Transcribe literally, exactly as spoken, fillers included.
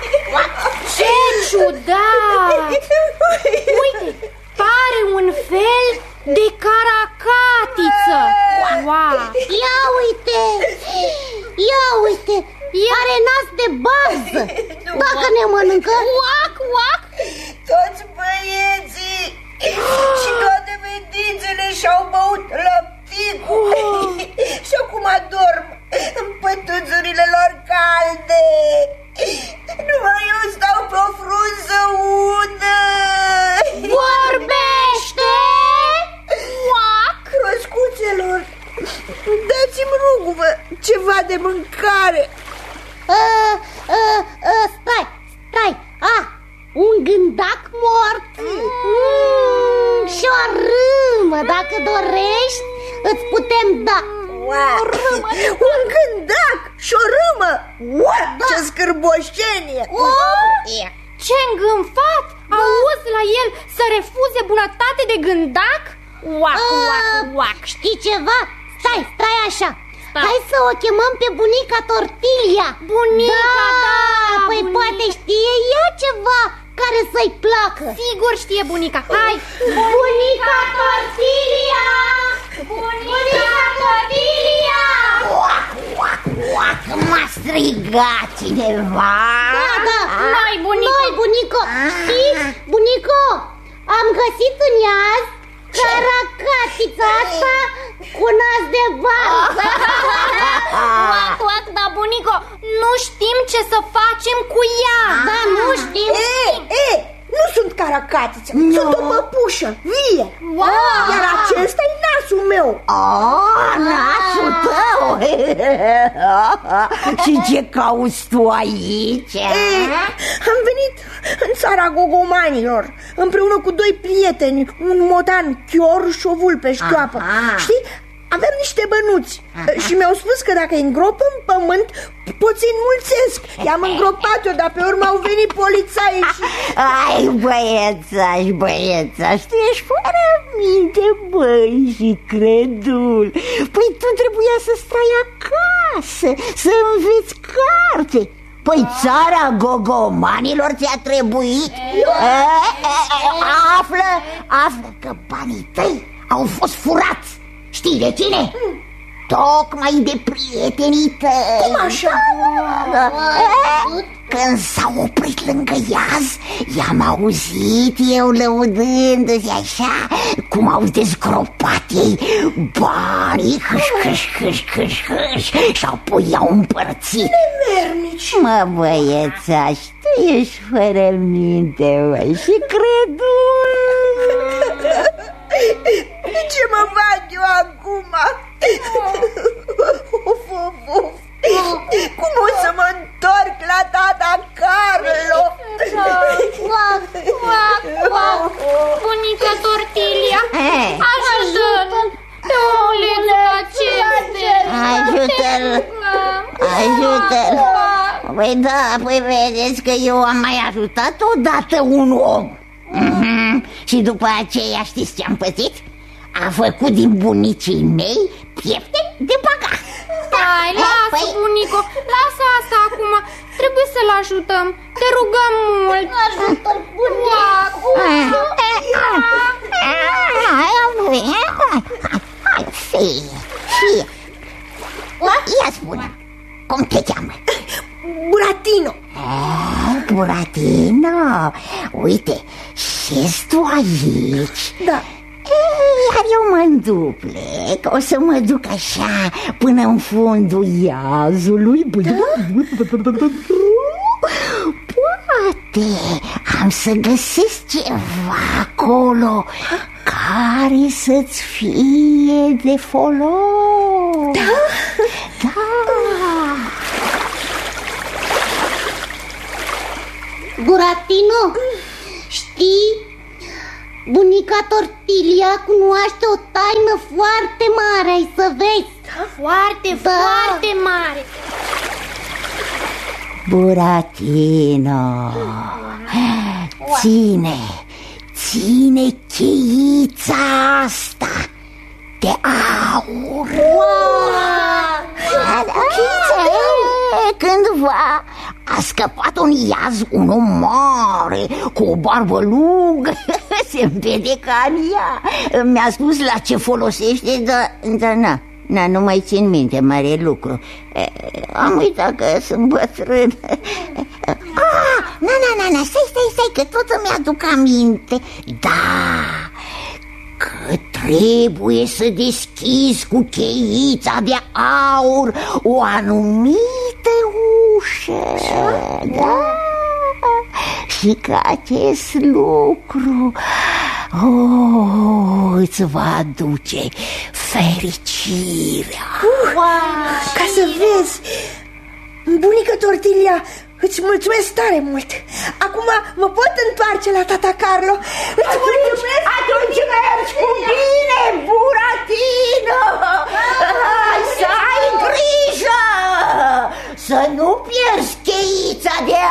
Ce ciudat! Uite, pare un fel de caracatiță. Wow. Ia uite, ia uite, are nas de bază. Dacă ne mănâncă, uac, uac. Toți băieții și toate fetițele și-au băut lăpticul și acum adorm în pătuțurile lor calde. Numai eu stau pe o frunză udă. Vorbește! Uac! Răscuțelor, dați-mi, ruguvă, ceva de mâncare. a, a, a, Stai, stai, a, un gândac mort mm, și o râmă, dacă dorești, îți putem da. Wow. Un gândac și o râmă. Wow, da. Ce scârboșenie. Oh, ce îngânfat! Da. Auzi la el să refuze bunătate de gândac? Uac, uac, uac. Știi ceva? Stai, stai așa. Stai. Hai să o chemăm pe bunica Tortilia. Bunica, da, da Păi bunica. Poate știe ea ceva care să-i placă. Sigur știe bunica. Hai. Bunica Tortilia! Bunica Tortilia! Uac, uac, uac, m-a strigat cineva. Da, da, noi, bunico. Noi, bunico. Știi, bunico, am găsit în iaz caracatița asta cu nas de varză. Uac, uac, da, bunico, nu știm ce să facem cu ea. Da, nu știm. E, e, nu sunt caracatiță, no. Sunt o păpușă vie. Wow. Iar acesta e nasul meu. Oh, nasul tău. Și ce cauți tu aici? Ei, am venit în țara gogomanilor împreună cu doi prieteni, un motan, chior și o vulpe șchioapă. Aha. Știi? Aveam niște bănuți. Aha. Și mi-au spus că dacă îi îngrop în pământ pot să-i înmulțesc. I-am îngropat eu, dar pe urmă au venit polițaii și... Ai, băiețaș, băiețaș, tu ești fără minte, băi, și credul. Păi tu trebuia să stai acasă, să înveți carte. Păi țara gogomanilor ți-a trebuit? E, e, e, află, află că banii tăi au fost furați. Știi de cine? Mm. Tocmai de prietenii tăi. Cum așa? Da, da. E, când s-au oprit lângă iaz, i-am auzit eu lăudându-se așa cum au dezgropat ei banii, hâș, hâș, hâș, hâș, hâș, și apoi i-au împărțit. Nemernici. Mă, băiețaș, tu ești fără minte, băi, și credul. Ce mă fac eu acum? Uf, uf, uf. Cum o să mă întorc la tata Carlo? Uac, uac, uac. Bunica Tortilia, ajută-l pe omulețul acesta. Ajută-l, ajută-l. Păi da, păi vedeți că eu am mai ajutat odată un om. Mm-hmm. Și după aceea știți ce am pățit? A făcut din bunicii mei piepte de băgat. Stai, lasă, păi... bunico, lasă asta acum. Trebuie să-l ajutăm. Te rugăm mult. Ajută-l, bunico. Hai, fie, fie. Ia spune, cum te cheamă? Buratino. Eh, Buratino, uite, șezi tu aici? Da. Ei, iar eu mă înduplec, o să mă duc așa până în fundul iazului. Poate am să găsesc ceva acolo care să-ți fie de folos. Da? Da. Buratino, știi? Bunica Tortilia cunoaște o taină foarte mare, ai să vezi. Da, foarte, da. foarte mare. Buratino, ține, ține cheița asta de aur. Wow! Da, da. Cândva a scăpat un iaz, un om mare, cu o barbă lungă, se vede ca în ea. Mi-a spus la ce folosește, dar da, na, na, nu mai țin minte mare lucru. Am uitat că sunt bătrân. Ah, na, na, na, na, stai, stai, stai, că tot îmi aduc aminte. Da, că trebuie să deschizi cu cheița de aur o anumită ușă, da? Și că acest lucru oh, îți va aduce fericirea. uh, Ca să vezi, bunică Tortilia, îți mulțumesc tare mult. Acum mă pot întoarce la tata Carlo. Îți mulțumesc. Atunci mergi cu bine, Buratino. Să ai grijă să nu pierzi cheița de